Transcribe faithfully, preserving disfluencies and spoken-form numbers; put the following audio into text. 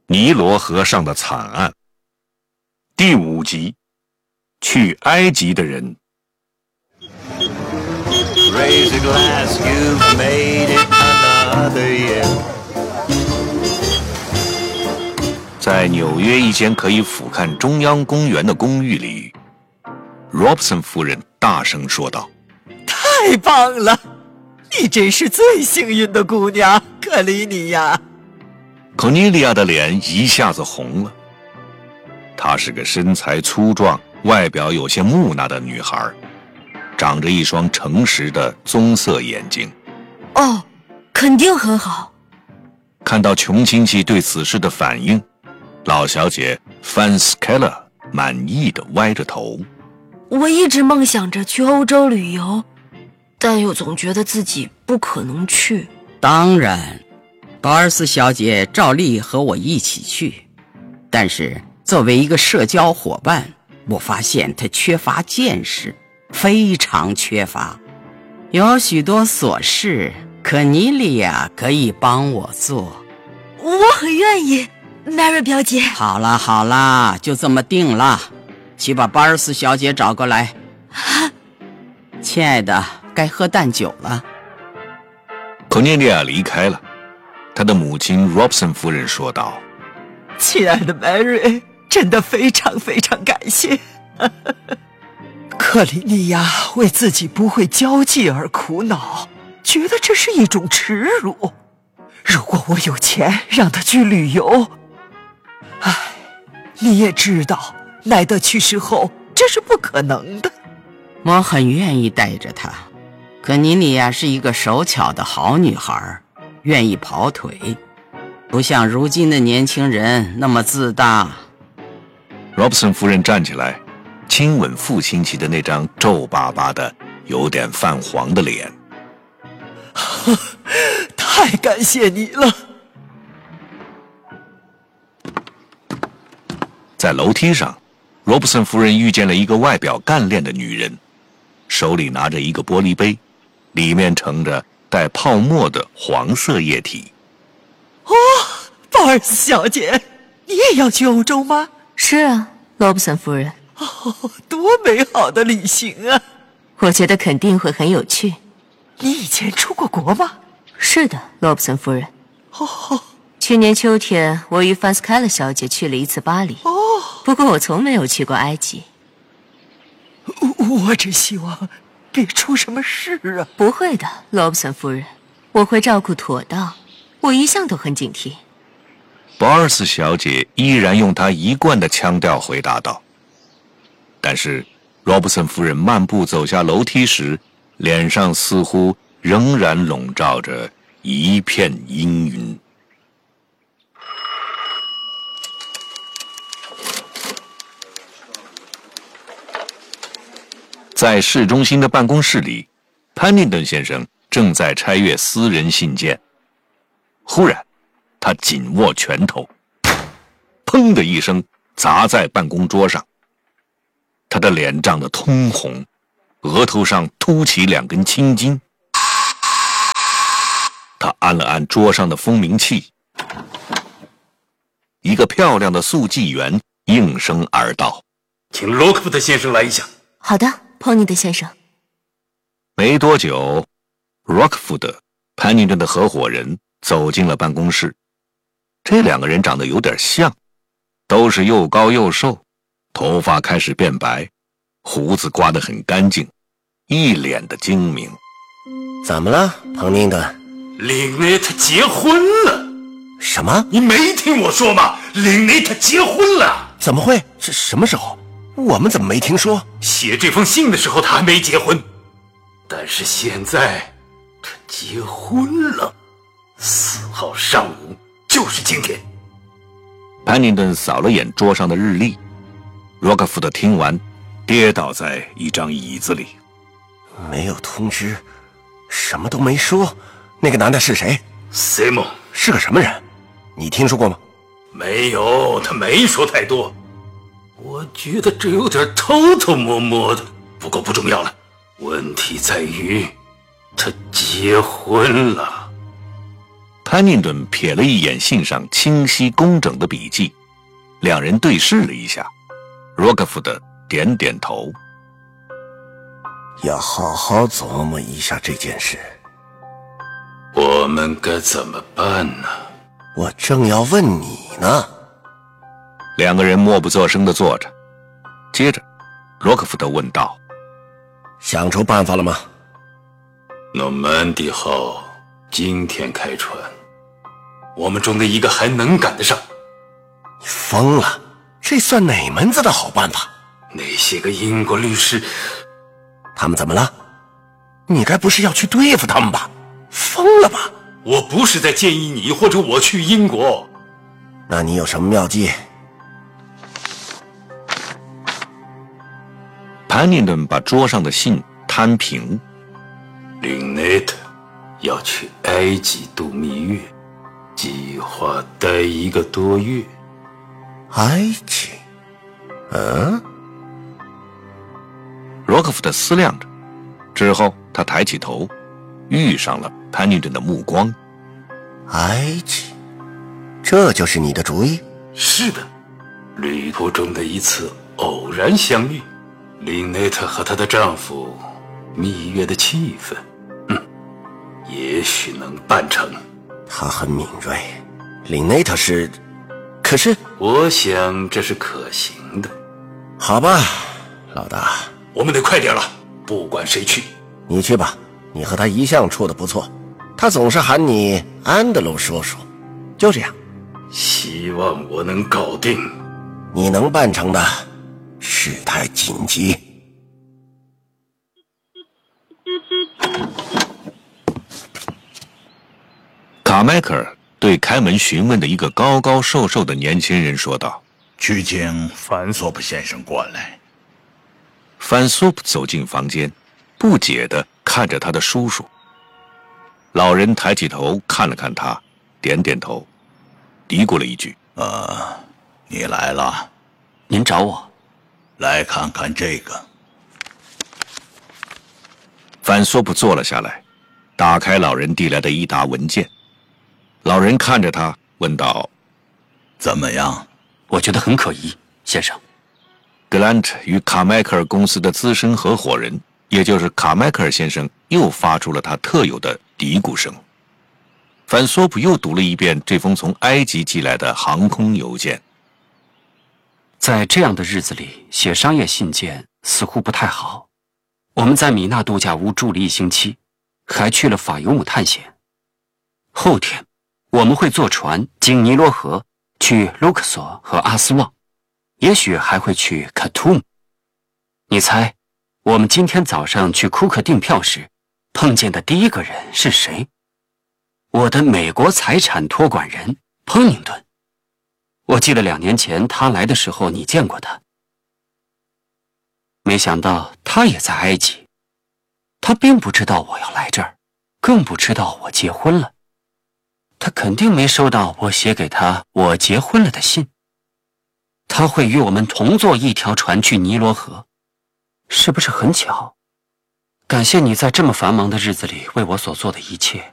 尼罗河上的惨案第五集，去埃及的人。 Raise a glass, you've made it another year. 在纽约一间可以俯瞰中央公园的公寓里， Robson 夫人大声说道： 太棒了，你真是最幸运的姑娘，克里尼亚。 科尼利亚的脸一下子红了。她是个身材粗壮、外表有些木讷的女孩，长着一双诚实的棕色眼睛。 哦，肯定很好。 看到穷亲戚对此事的反应，老小姐 Fanskeller 满意地歪着头。 我一直梦想着去欧洲旅游，但又总觉得自己不可能去。 当然，保尔斯小姐照例和我一起去，但是作为一个社交伙伴，我发现她缺乏见识，非常缺乏。有许多琐事，可尼利亚可以帮我做。 我很愿意 Mary 表姐。 好啦好啦，就这么定了，去把巴尔斯小姐找过来。亲爱的，该喝淡酒了。 科涅利亚离开了，她的母亲 Robson 夫人说道： 亲爱的 Mary， 真的非常非常感谢。克里尼亚为自己不会交际而苦恼，觉得这是一种耻辱。如果我有钱让他去旅游，唉，你也知道，奈德去世后这是不可能的。 我很愿意带着他，可尼利亚是一个手巧的好女孩，愿意跑腿，不像如今的年轻人那么自大。 Robson 夫人站起来亲吻父亲戚的那张皱巴巴的有点泛黄的脸。 太感谢你了。 在楼梯上， Robson 夫人遇见了一个外表干练的女人，手里拿着一个玻璃杯，里面盛着带泡沫的黄色液体。 哦，鲍尔斯小姐，你也要去欧洲吗？ 是啊，罗布森夫人。 哦，多美好的旅行啊！ 我觉得肯定会很有趣。 你以前出过国吗？ 是的，罗布森夫人。 哦， 去年秋天，我与范斯凯勒小姐去了一次巴黎。 哦， 不过我从没有去过埃及。 我我只希望别出什么事啊！ 不会的，罗布森夫人，我会照顾妥当。我一向都很警惕。 保尔斯小姐依然用她一贯的腔调回答道。但是，罗布森夫人漫步走下楼梯时，脸上似乎仍然笼罩着一片阴云。在市中心的办公室里，潘宁顿先生正在拆阅私人信件。忽然，他紧握拳头，砰的一声砸在办公桌上。他的脸涨得通红，额头上凸起两根青筋。他按了按桌上的蜂鸣器，一个漂亮的速记员应声而到： 请罗克福特先生来一下。 好的，彭尼的先生。 没多久， Rockford 潘宁顿的合伙人走进了办公室。这两个人长得有点像，都是又高又瘦，头发开始变白，胡子刮得很干净，一脸的精明。 怎么了，彭宁顿？ 琳内特结婚了。 什么？ 你没听我说吗？琳内特结婚了。 怎么会？是什么时候？我们怎么没听说？ 写这封信的时候他还没结婚，但是现在他结婚了。四号上午就是今天。 潘宁顿扫了眼桌上的日历，罗克福特听完，跌倒在一张椅子里。 没有通知，什么都没说。那个男的是谁 ？Simon 是个什么人？你听说过吗？ 没有，他没说太多。我觉得这有点偷偷摸摸的，不过不重要了。问题在于，他结婚了。 潘宁顿瞥了一眼信上清晰工整的笔记，两人对视了一下。罗克福德点点头。 要好好琢磨一下这件事。 我们该怎么办呢？ 我正要问你呢。 两个人默不作声地坐着。接着，罗克福德问道： 想出办法了吗？ 诺曼底号今天开船，我们中的一个还能赶得上。 你疯了，这算哪门子的好办法？ 那些个英国律师， 他们怎么了？你该不是要去对付他们吧？疯了吧？ 我不是在建议你或者我去英国。 那你有什么妙计？ 潘宁顿把桌上的信摊平。 林内特要去埃及度蜜月，计划待一个多月。 埃及？嗯？ 罗克福德思量着，之后他抬起头，遇上了潘宁顿的目光。 埃及？这就是你的主意？ 是的，旅途中的一次偶然相遇，林内特和她的丈夫蜜月的气氛，嗯，也许能办成。 他很敏锐，林内特是，可是我想这是可行的。 好吧，老大， 我们得快点了，不管谁去。 你去吧，你和他一向处得不错，他总是喊你安德鲁叔叔，就这样。 希望我能搞定。 你能办成的，事态紧急。 卡迈克尔对开门询问的一个高高瘦瘦的年轻人说道： 去请范索普先生过来。 范索普走进房间，不解地看着他的叔叔。老人抬起头看了看他，点点头，嘀咕了一句： 呃，你来了。 您找我？ 来看看这个。 范索普坐了下来，打开老人递来的一沓文件。老人看着他问道： 怎么样？ 我觉得很可疑，先生。 格兰特与卡迈克尔公司的资深合伙人，也就是卡迈克尔先生，又发出了他特有的嘀咕声。范索普又读了一遍这封从埃及寄来的航空邮件。 在这样的日子里写商业信件似乎不太好。我们在米纳度假屋住了一星期，还去了法尤姆探险。后天我们会坐船经尼罗河去卢克索和阿斯旺，也许还会去卡图姆。你猜我们今天早上去库克订票时碰见的第一个人是谁？我的美国财产托管人彭宁顿。我记得两年前他来的时候你见过他。没想到他也在埃及。他并不知道我要来这儿，更不知道我结婚了。他肯定没收到我写给他我结婚了的信。他会与我们同坐一条船去尼罗河，是不是很巧？感谢你在这么繁忙的日子里为我所做的一切。